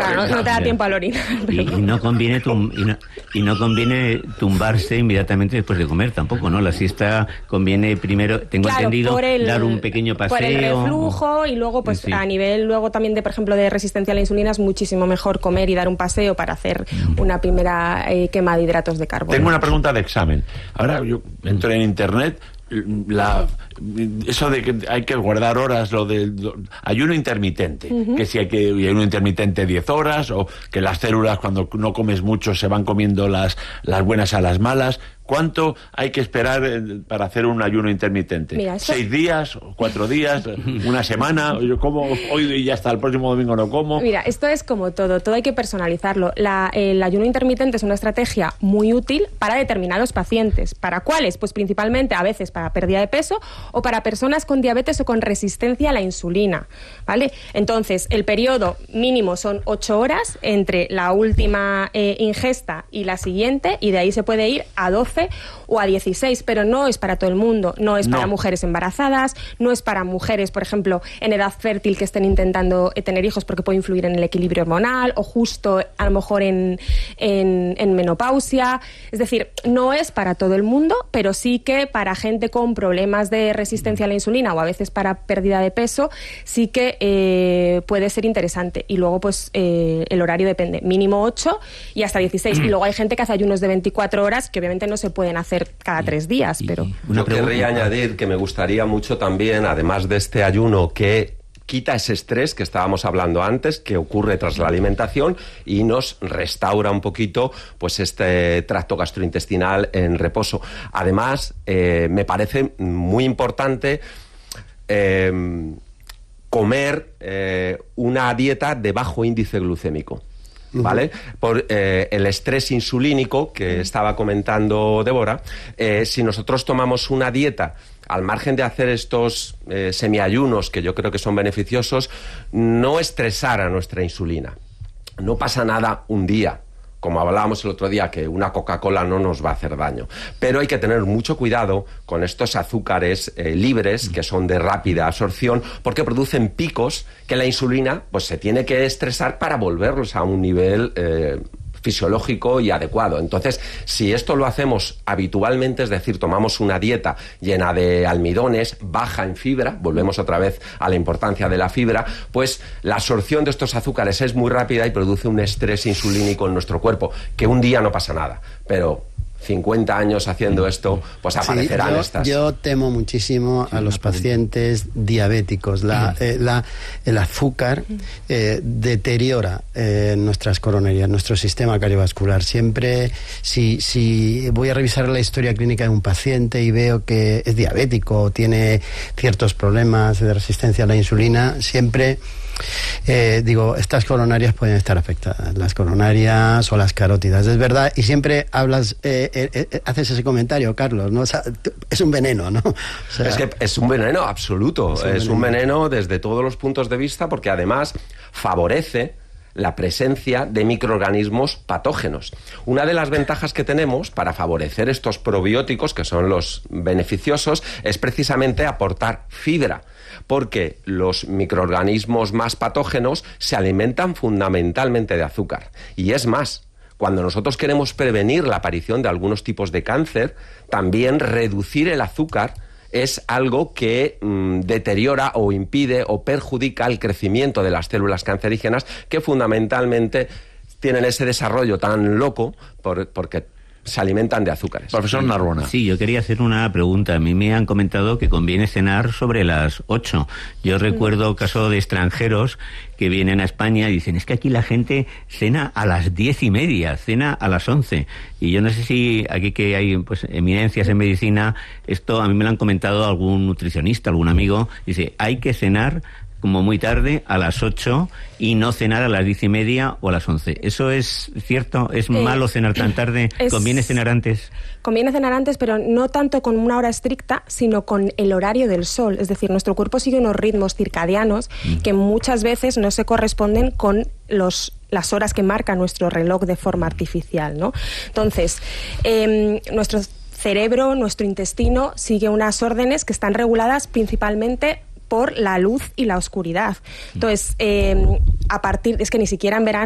Claro, no te da tiempo al orinar. Y no conviene no conviene tumbarse inmediatamente después de comer tampoco, ¿no? La siesta conviene primero, tengo entendido, dar un pequeño paseo. Por el reflujo y luego, pues sí, a nivel luego también de, por ejemplo, de resistencia a la insulina es muchísimo mejor comer y dar un paseo para hacer una primera quema de hidratos de carbono. Tengo una pregunta de examen. Ahora yo entré en internet. Eso de que hay que guardar horas, lo del ayuno intermitente, que si hay que ayuno intermitente 10 horas, o que las células cuando no comes mucho se van comiendo las buenas a las malas. ¿Cuánto hay que esperar para hacer un ayuno intermitente? Mira, ¿6 días? ¿4 días? ¿Una semana? Yo como hoy y ya hasta el próximo domingo no como. Mira, esto es como todo hay que personalizarlo. El ayuno intermitente es una estrategia muy útil para determinados pacientes. ¿Para cuáles? Pues principalmente a veces para pérdida de peso o para personas con diabetes o con resistencia a la insulina, ¿vale? Entonces, el periodo mínimo son 8 horas entre la última ingesta y la siguiente, y de ahí se puede ir a 12 o a 16, pero no es para todo el mundo, no es para mujeres embarazadas, no es para mujeres, por ejemplo, en edad fértil que estén intentando tener hijos porque puede influir en el equilibrio hormonal, o justo a lo mejor en menopausia. Es decir, no es para todo el mundo, pero sí que para gente con problemas de resistencia a la insulina o a veces para pérdida de peso, sí que puede ser interesante. Y luego, pues, el horario depende, mínimo 8 y hasta 16. Y luego hay gente que hace ayunos de 24 horas que obviamente no se pueden hacer cada 3 días, pero... Yo querría añadir que me gustaría mucho también, además de este ayuno, que quita ese estrés que estábamos hablando antes, que ocurre tras la alimentación, y nos restaura un poquito pues este tracto gastrointestinal en reposo. Además, me parece muy importante comer una dieta de bajo índice glucémico, ¿vale? Por el estrés insulínico que estaba comentando Débora. Si nosotros tomamos una dieta al margen de hacer estos semiayunos, que yo creo que son beneficiosos, no estresar a nuestra insulina. No pasa nada un día, como hablábamos el otro día, que una Coca-Cola no nos va a hacer daño. Pero hay que tener mucho cuidado con estos azúcares libres, que son de rápida absorción, porque producen picos que la insulina pues se tiene que estresar para volverlos a un nivel fisiológico y adecuado. Entonces, si esto lo hacemos habitualmente, es decir, tomamos una dieta llena de almidones, baja en fibra, volvemos otra vez a la importancia de la fibra, pues la absorción de estos azúcares es muy rápida y produce un estrés insulínico en nuestro cuerpo, que un día no pasa nada, pero 50 años haciendo esto, pues aparecerán estas. Yo temo muchísimo a los pacientes diabéticos. El azúcar deteriora nuestras coronarias, nuestro sistema cardiovascular. Siempre, si voy a revisar la historia clínica de un paciente y veo que es diabético, tiene ciertos problemas de resistencia a la insulina, siempre digo, estas coronarias pueden estar afectadas, las coronarias o las carótidas, es verdad, y siempre hablas, haces ese comentario, Carlos, ¿no? O sea, es un veneno, ¿no? O sea, es que es un veneno absoluto, es un veneno desde todos los puntos de vista, porque además favorece la presencia de microorganismos patógenos. Una de las ventajas que tenemos para favorecer estos probióticos, que son los beneficiosos, es precisamente aportar fibra, porque los microorganismos más patógenos se alimentan fundamentalmente de azúcar. Y es más, cuando nosotros queremos prevenir la aparición de algunos tipos de cáncer, también reducir el azúcar es algo que deteriora o impide o perjudica el crecimiento de las células cancerígenas, que fundamentalmente tienen ese desarrollo tan loco porque se alimentan de azúcares. Profesor Narbona. Sí, yo quería hacer una pregunta. A mí me han comentado que conviene cenar sobre las 8. Yo recuerdo caso de extranjeros que vienen a España y dicen, es que aquí la gente cena a las 10:30, cena a las 11. Y yo no sé si aquí que hay pues eminencias en medicina, esto a mí me lo han comentado algún nutricionista, algún amigo, dice, hay que cenar como muy tarde, a las 8, y no cenar a las 10:30 o a las 11. ¿Eso es cierto? ¿Es malo cenar tan tarde? ¿Conviene cenar antes? Conviene cenar antes, pero no tanto con una hora estricta, sino con el horario del sol. Es decir, nuestro cuerpo sigue unos ritmos circadianos que muchas veces no se corresponden con las horas que marca nuestro reloj de forma artificial, ¿no? Entonces, nuestro cerebro, nuestro intestino, sigue unas órdenes que están reguladas principalmente por la luz y la oscuridad. Entonces, es que ni siquiera en verano